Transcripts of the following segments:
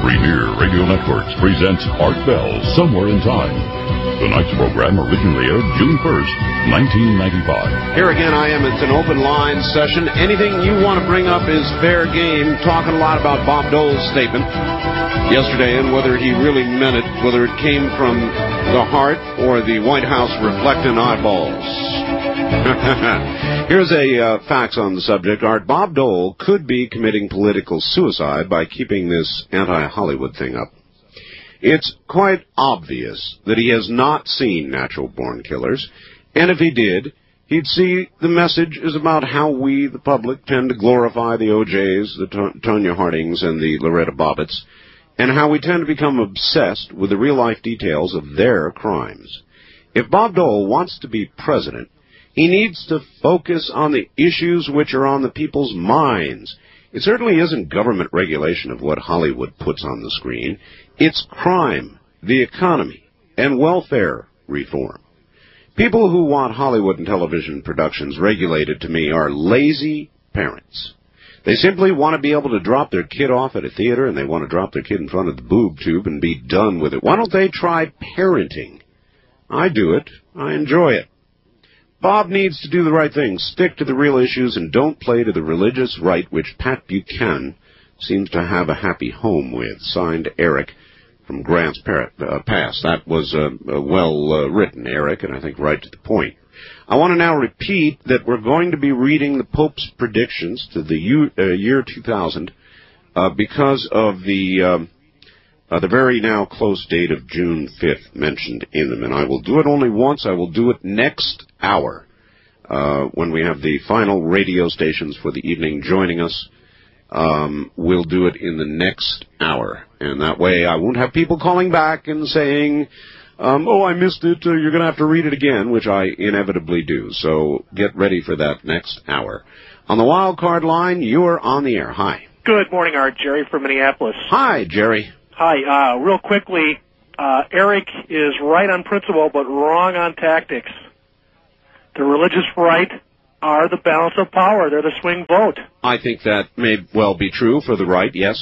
Rainier Radio Networks presents Art Bell, Somewhere in Time. Tonight's program originally aired June 1st, 1995. Here again I am. It's an open line session. Anything you want to bring up is fair game. Talking a lot about Bob Dole's statement yesterday and whether he really meant it, whether it came from the heart or the White House reflecting eyeballs. Here's a fax on the subject. Art, Bob Dole could be committing political suicide by keeping this anti-Hollywood thing up. It's quite obvious that he has not seen Natural-Born Killers, and if he did, he'd see the message is about how we, the public, tend to glorify the O.J.'s, the Tonya Hardings, and the Loretta Bobbitts, and how we tend to become obsessed with the real-life details of their crimes. If Bob Dole wants to be president, he needs to focus on the issues which are on the people's minds. It certainly isn't government regulation of what Hollywood puts on the screen. It's crime, the economy, and welfare reform. People who want Hollywood and television productions regulated, to me, are lazy parents. They simply want to be able to drop their kid off at a theater, and they want to drop their kid in front of the boob tube and be done with it. Why don't they try parenting? I do it. I enjoy it. Bob needs to do the right thing, stick to the real issues, and don't play to the religious right which Pat Buchanan seems to have a happy home with. Signed, Eric from Grants Pass. That was well written, Eric, and I think right to the point. I want to now repeat that we're going to be reading the Pope's predictions to the year 2000 because of the very now close date of June 5th mentioned in them. And I will do it only once. I will do it next hour when we have the final radio stations for the evening joining us. We'll do it in the next hour. And that way I won't have people calling back and saying, oh, I missed it, you're going to have to read it again, which I inevitably do. So get ready for that next hour. On the wild card line, you're on the air. Hi. Good morning, Art. Jerry from Minneapolis. Hi, Jerry. Hi. Real quickly, Eric is right on principle, but wrong on tactics. The religious right are the balance of power. They're the swing vote. I think that may well be true for the right. Yes,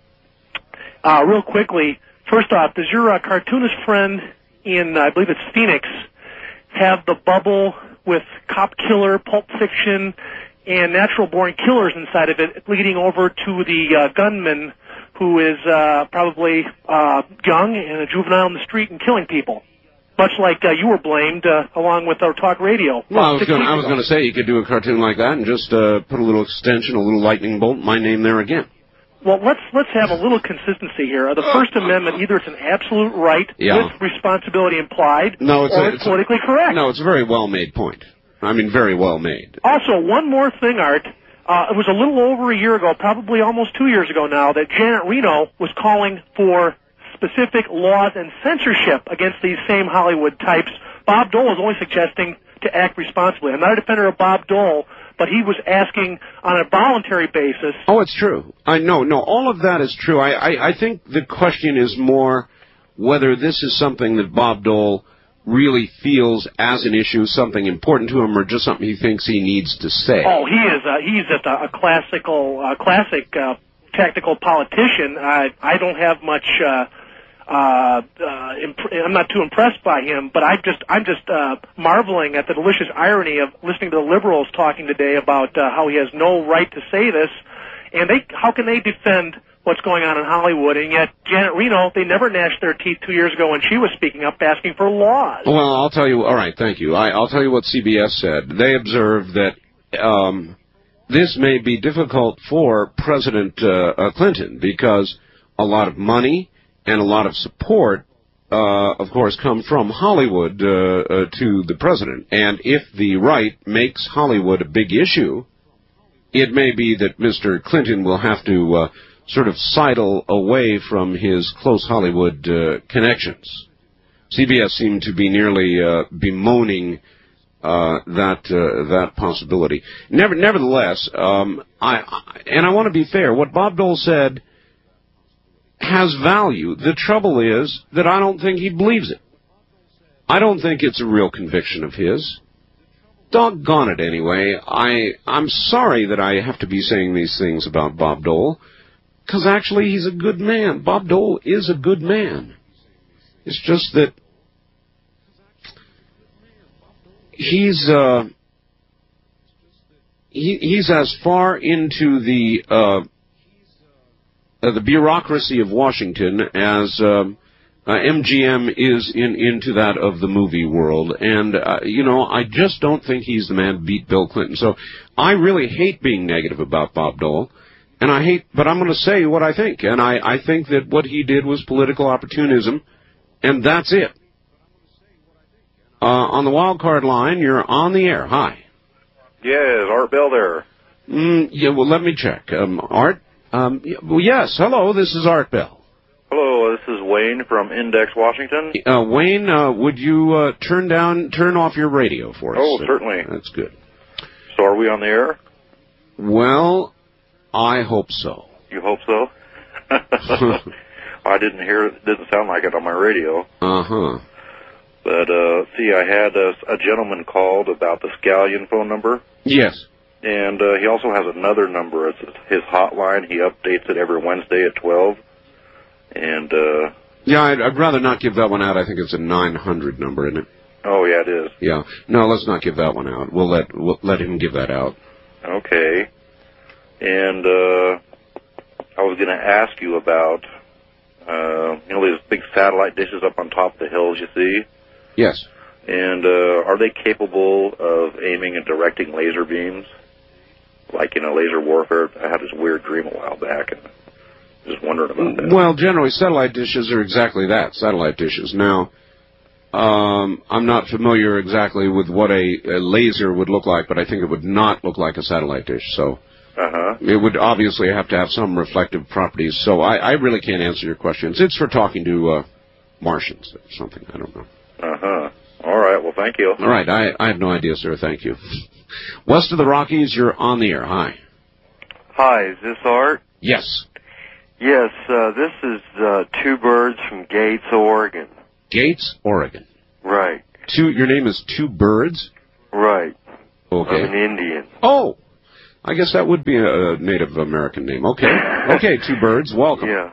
Real quickly, first off, does your cartoonist friend in, I believe it's Phoenix, have the bubble with Cop Killer, Pulp Fiction, and Natural-Born Killers inside of it, leading over to the gunman who is probably young and a juvenile in the street and killing people, much like you were blamed along with our talk radio. Well, I was going to say you could do a cartoon like that and just put a little extension, a little lightning bolt, my name there again. Well, let's have a little consistency here. The First Amendment, either it's an absolute right with responsibility implied, or it's politically correct. No, it's a very well-made point. I mean, very well made. Also, one more thing, Art. It was a little over a year ago, probably almost 2 years ago now, that Janet Reno was calling for specific laws and censorship against these same Hollywood types. Bob Dole is only suggesting to act responsibly. I'm not a defender of Bob Dole, but he was asking on a voluntary basis. Oh, it's true. No, all of that is true. I think the question is more whether this is something that Bob Dole really feels as an issue, something important to him, or just something he thinks he needs to say. Oh, he's a classic tactical politician. I don't have much. I'm not too impressed by him, but I'm just marveling at the delicious irony of listening to the liberals talking today about how he has no right to say this, and how can they defend what's going on in Hollywood? And yet Janet Reno, they never gnashed their teeth 2 years ago when she was speaking up, asking for laws. Well, I'll tell you. All right, thank you. I'll tell you what CBS said. They observed that this may be difficult for President Clinton because a lot of money and a lot of support, of course, come from Hollywood to the president. And if the right makes Hollywood a big issue, it may be that Mr. Clinton will have to sort of sidle away from his close Hollywood connections. CBS seemed to be nearly bemoaning that possibility. Nevertheless, I want to be fair. What Bob Dole said has value. The trouble is that I don't think he believes it. I don't think it's a real conviction of his. Doggone it anyway. I'm sorry that I have to be saying these things about Bob Dole, Because actually he's a good man. Bob Dole is a good man. It's just that he's as far into the bureaucracy of Washington as MGM is into that of the movie world. And, I just don't think he's the man to beat Bill Clinton. So I really hate being negative about Bob Dole. But I'm going to say what I think. And I think that what he did was political opportunism, and that's it. On the wild card line, you're on the air. Hi. Yes, Art Bell there. Yeah, well, let me check. Art? Yes, hello, this is Art Bell. Hello, this is Wayne from Index, Washington. Wayne, would you turn off your radio for us? Oh, certainly. That's good. So are we on the air? Well, I hope so. You hope so? I didn't hear it. Didn't sound like it on my radio. Uh-huh. But, I had a gentleman called about the Scallion phone number. Yes. And he also has another number. It's his hotline. He updates it every Wednesday at 12. And, yeah, I'd rather not give that one out. I think it's a 900 number, isn't it? Oh, yeah, it is. Yeah. No, let's not give that one out. We'll let him give that out. Okay. And, I was going to ask you about, these big satellite dishes up on top of the hills, you see? Yes. And, are they capable of aiming and directing laser beams? Like, laser warfare? I had this weird dream a while back, and just wondering about that. Well, generally, satellite dishes are exactly that, satellite dishes. Now, I'm not familiar exactly with what a laser would look like, but I think it would not look like a satellite dish, so... Uh-huh. It would obviously have to have some reflective properties, so I really can't answer your questions. It's for talking to Martians or something, I don't know. Uh-huh. All right, well, thank you. All right, I have no idea, sir, thank you. West of the Rockies, you're on the air. Hi. Hi, is this Art? Yes. Yes, this is Two Birds from Gates, Oregon. Gates, Oregon. Right. Your name is Two Birds? Right. Okay. I'm an Indian. Oh! I guess that would be a Native American name. Okay. Okay, Two Birds, welcome. Yeah.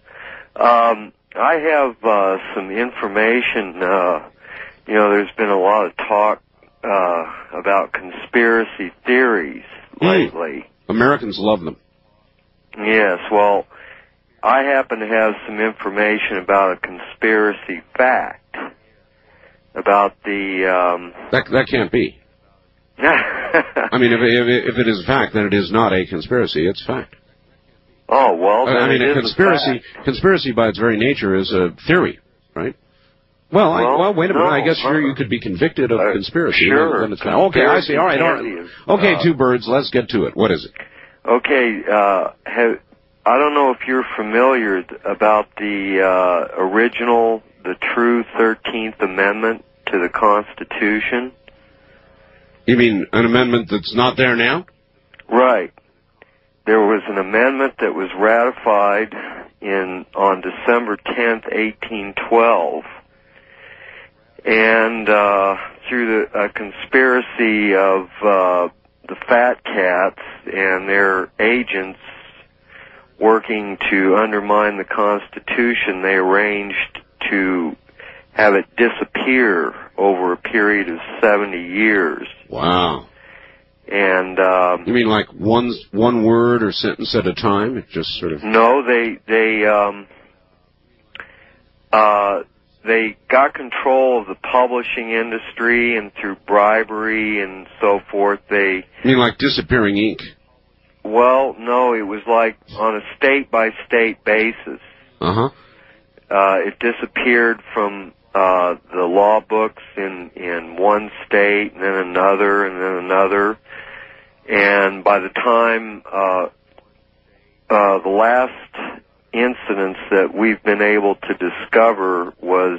I have some information. There's been a lot of talk about conspiracy theories lately. Americans love them. Yes, well, I happen to have some information about a conspiracy fact about the... That can't be. I mean, if it is fact, then it is not a conspiracy. It's fact. Oh, well, then I mean, it a is conspiracy by its very nature is a theory, right? Well, wait a minute. I guess you could be convicted of conspiracy. Sure. Then it's fact. Okay, I see. All right. Okay, Two Birds. Let's get to it. What is it? Okay. I don't know if you're familiar about the original, the true 13th Amendment to the Constitution. You mean an amendment that's not there now? Right. There was an amendment that was ratified on December 10th, 1812, and through a conspiracy of the Fat Cats and their agents working to undermine the Constitution, they arranged to have it disappear over a period of 70 years. Wow. And you mean like one word or sentence at a time? It just sort of... No, they got control of the publishing industry, and through bribery and so forth, You mean like disappearing ink? Well, no, it was like on a state-by-state basis. Uh-huh. It disappeared from the law books in one state, and then another, and then another. And by the time the last incidents that we've been able to discover was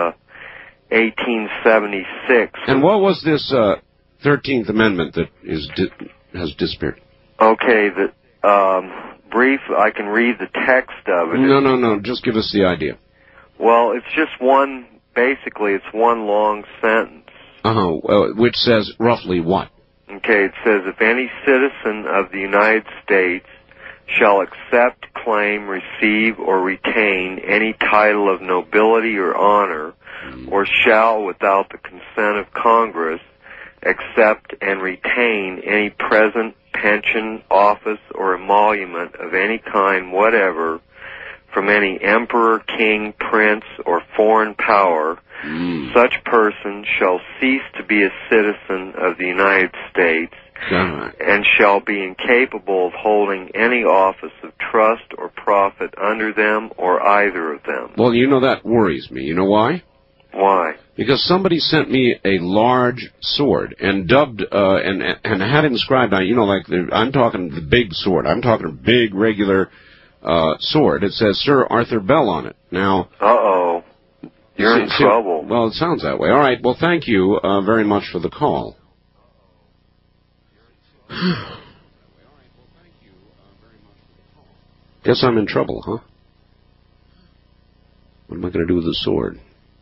1876. And what was this 13th Amendment that has disappeared? Okay, brief. I can read the text of it. No. Just give us the idea. Well, it's just one. Basically, it's one long sentence. Which says roughly what? Okay, it says, if any citizen of the United States shall accept, claim, receive, or retain any title of nobility or honor, or shall, without the consent of Congress, accept and retain any present, pension, office, or emolument of any kind whatever from any emperor, king, prince, or foreign power, such person shall cease to be a citizen of the United States and shall be incapable of holding any office of trust or profit under them or either of them. Well, you know, that worries me. You know why? Why? Because somebody sent me a large sword and dubbed and had inscribed on, you know, like I'm talking the big sword. I'm talking a big regular sword. It says Sir Arthur Bell on it. Now, you're in trouble. Well, it sounds that way. All right. Well, thank you very much for the call. Guess I'm in trouble, huh? What am I going to do with the sword?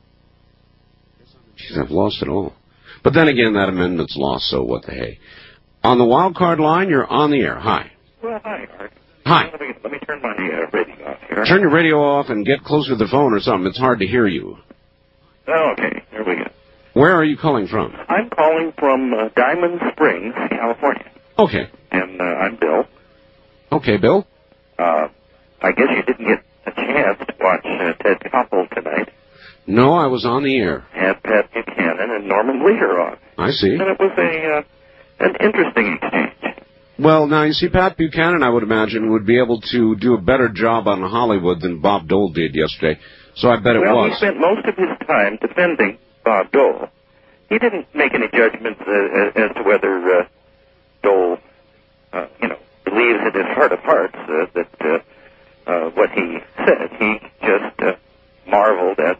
Jeez, I've lost it all. But then again, that amendment's lost, so what the hey. On the wild card line, you're on the air. Hi. Well, hi, Art. Hi. Let me turn my radio off here. Turn your radio off and get closer to the phone or something. It's hard to hear you. Oh, okay. Here we go. Where are you calling from? I'm calling from Diamond Springs, California. Okay. And I'm Bill. Okay, Bill. I guess you didn't get a chance to watch Ted Koppel tonight. No, I was on the air. Had Pat Buchanan and Norman Lear on. I see. And it was an interesting exchange. Well, now, you see, Pat Buchanan, I would imagine, would be able to do a better job on Hollywood than Bob Dole did yesterday. So I bet it was. Well, he spent most of his time defending Bob Dole. He didn't make any judgments as to whether Dole, believes in his heart of hearts that what he said. He just marveled at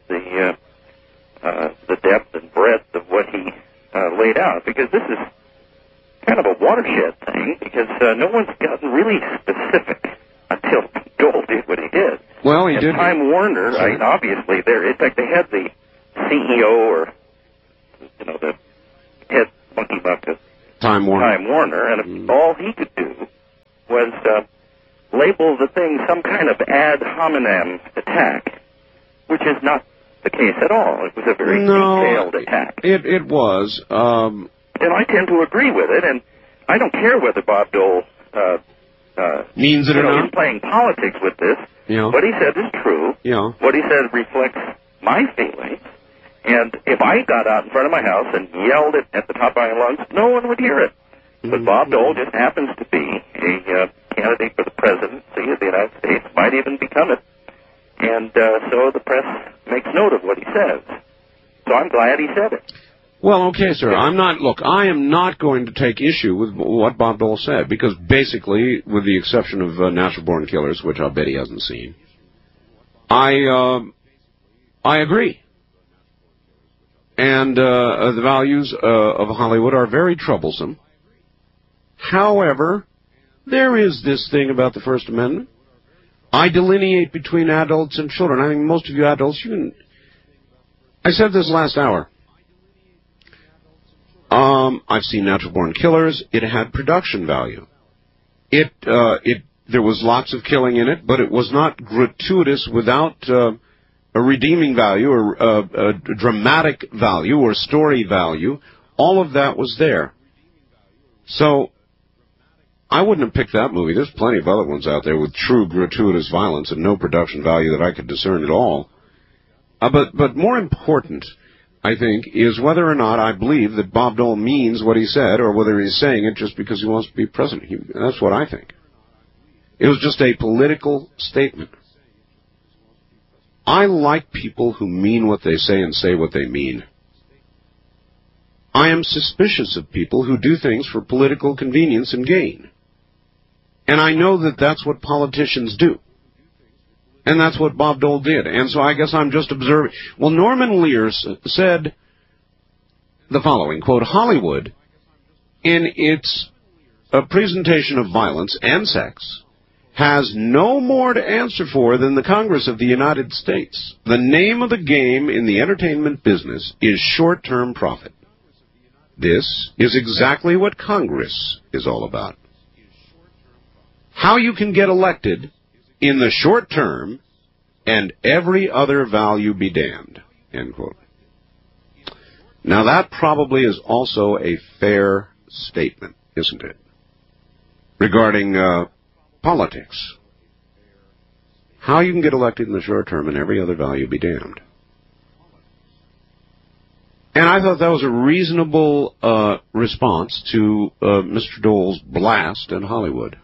the depth and breadth of what he laid out, because this is kind of a watershed thing, because no one's gotten really specific until Dole did what he did. Well, he and did. Time Warner, obviously, in fact, they had the CEO or, the head monkey bucket, Time Warner, and all he could do was label the thing some kind of ad hominem attack, which is not the case at all. It was a very detailed attack. It was. And I tend to agree with it, and I don't care whether Bob Dole means it or not. He's playing politics with this. Yeah. What he said is true. Yeah. What he said reflects my feelings. And if I got out in front of my house and yelled it at the top of my lungs, no one would hear it. But Bob Dole just happens to be a candidate for the presidency of the United States, might even become it. And so the press makes note of what he says. So I'm glad he said it. Well, okay, sir. I am not going to take issue with what Bob Dole said, because basically, with the exception of Natural Born Killers, which I'll bet he hasn't seen, I agree. And the values of Hollywood are very troublesome. However, there is this thing about the First Amendment. I delineate between adults and children. I mean, most of you adults, I said this last hour. I've seen Natural Born Killers. It had production value. There was lots of killing in it, but it was not gratuitous without a redeeming value or a dramatic value or story value. All of that was there. So I wouldn't have picked that movie. There's plenty of other ones out there with true gratuitous violence and no production value that I could discern at all. But more important, I think, is whether or not I believe that Bob Dole means what he said, or whether he's saying it just because he wants to be president. That's what I think. It was just a political statement. I like people who mean what they say and say what they mean. I am suspicious of people who do things for political convenience and gain. And I know that that's what politicians do. And that's what Bob Dole did. And so I guess I'm just observing. Well, Norman Lear said the following, quote, Hollywood, in its presentation of violence and sex, has no more to answer for than the Congress of the United States. The name of the game in the entertainment business is short-term profit. This is exactly what Congress is all about. how you can get elected in the short term and every other value be damned, end quote. Now that probably is also a fair statement, isn't it? Regarding politics. How you can get elected in the short term and every other value be damned. And I thought that was a reasonable response to Mr. Dole's blast in Hollywood.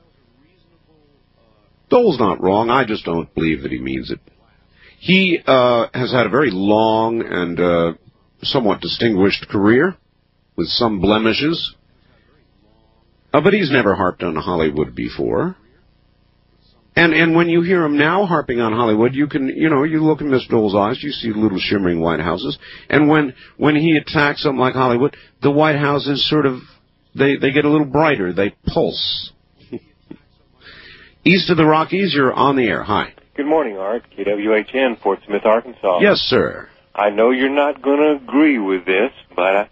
Dole's not wrong. I just don't believe that he means it. He has had a very long and somewhat distinguished career with some blemishes. But he's never harped on Hollywood before. And when you hear him now harping on Hollywood, you look in Mr. Dole's eyes, you see little shimmering White Houses. And when he attacks something like Hollywood, the White Houses sort of, they get a little brighter. They pulse. East of the Rockies, you're on the air. Hi. Good morning, Art. KWHN, Fort Smith, Arkansas. Yes, sir. I know you're not going to agree with this, but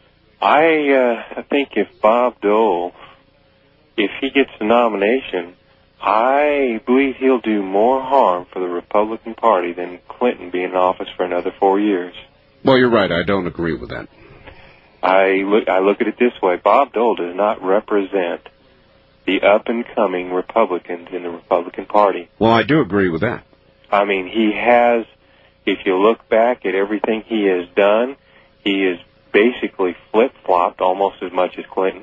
I think if Bob Dole, if he gets the nomination, I believe he'll do more harm for the Republican Party than Clinton being in office for another 4 years. Well, you're right. I don't agree with that. I look at it this way. Bob Dole does not represent the up-and-coming Republicans in the Republican Party. Well, I do agree with that. I mean, he has, if you look back at everything he has done, he is basically flip-flopped almost as much as Clinton.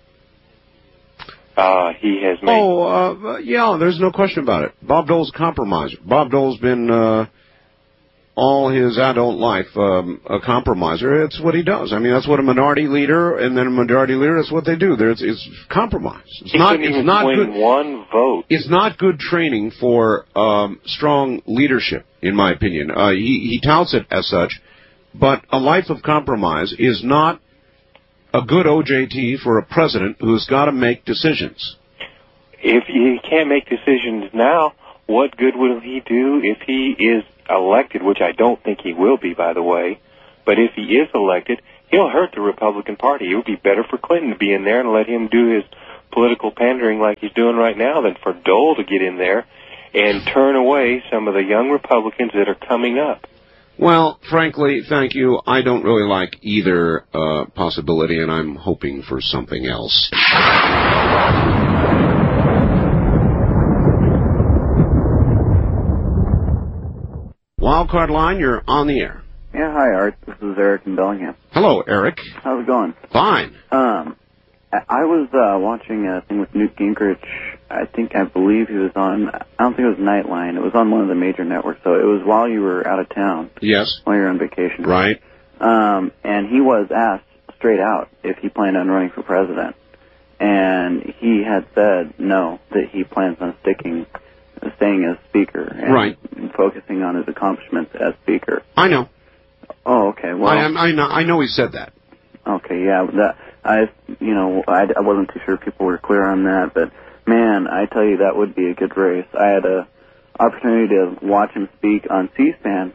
He has made... yeah, there's no question about it. Bob Dole's a compromiser. Bob Dole's been all his adult life a compromiser. It's what he does. I mean, that's what a minority leader and then a majority leader, that's what they do. It's compromise. It's not good. One vote. It's not good training for strong leadership, in my opinion. He touts it as such, but a life of compromise is not a good OJT for a president who's got to make decisions. If he can't make decisions now, what good will he do if he is elected, which I don't think he will be, by the way, but if he is elected, he'll hurt the Republican Party. It would be better for Clinton to be in there and let him do his political pandering like he's doing right now than for Dole to get in there and turn away some of the young Republicans that are coming up. Well, frankly, thank you. I don't really like either possibility, and I'm hoping for something else. Wildcard line, you're on the air. Yeah, hi, Art. This is Eric in Bellingham. Hello, Eric. How's it going? Fine. I was watching a thing with Newt Gingrich. I believe he was on, I don't think it was Nightline. It was on one of the major networks, so it was while you were out of town. Yes. While you were on vacation. Right. And he was asked straight out if he planned on running for president. And he had said no, that he plans on staying as speaker. And right. Focusing on his accomplishments as speaker. I know. Oh, okay. Well, I know he said that. Okay, yeah. I wasn't too sure people were clear on that, but man, I tell you, that would be a good race. I had a opportunity to watch him speak on C-SPAN.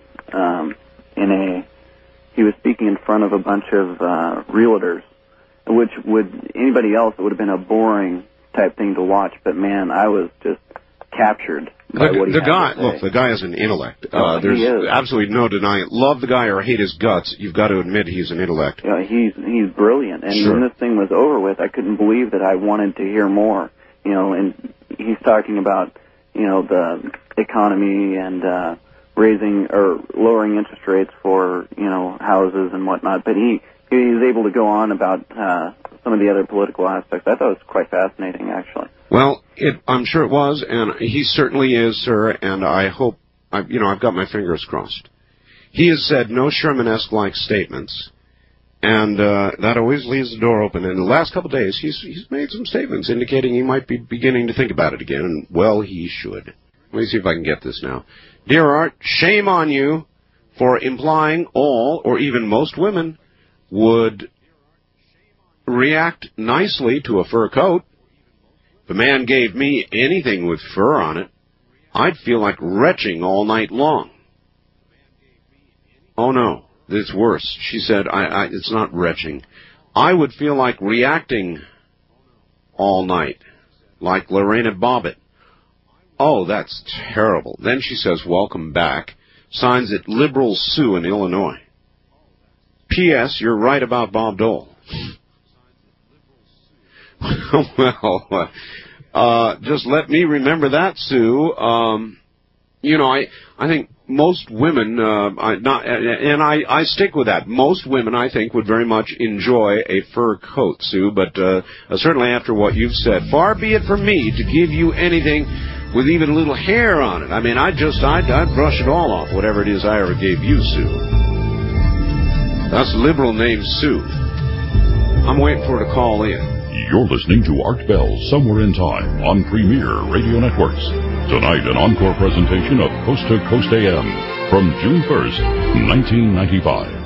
He was speaking in front of a bunch of realtors, which anybody else, it would have been a boring type thing to watch. But man, I was just captured by what he had to say. Look, the guy has an intellect. There's he is. Absolutely no denying it. Love the guy or hate his guts, you've got to admit he's an intellect. Yeah, he's brilliant. And sure. When this thing was over with, I couldn't believe that I wanted to hear more. And he's talking about, the economy and raising or lowering interest rates for, houses and whatnot. But he was able to go on about some of the other political aspects. I thought it was quite fascinating, actually. Well, I'm sure it was, and he certainly is, sir, and I hope, I've got my fingers crossed. He has said no Sherman-esque-like statements, and that always leaves the door open. In the last couple of days, he's made some statements indicating he might be beginning to think about it again, and, well, he should. Let me see if I can get this now. Dear Art, shame on you for implying all, or even most women, would react nicely to a fur coat. If a man gave me anything with fur on it, I'd feel like retching all night long. Oh, no, it's worse. She said, it's not retching. I would feel like reacting all night like Lorena Bobbitt. Oh, that's terrible. Then she says, welcome back. Signs it, Liberal Sue in Illinois. P.S. You're right about Bob Dole. Well, just let me remember that, Sue. You know, I think most women, I stick with that. Most women, I think, would very much enjoy a fur coat, Sue, but certainly after what you've said, far be it from me to give you anything with even a little hair on it. I mean, I'd brush it all off, whatever it is I ever gave you, Sue. That's a liberal named Sue. I'm waiting for her to call in. You're listening to Art Bell, Somewhere in Time, on Premier Radio Networks. Tonight, an encore presentation of Coast to Coast AM from June 1st, 1995.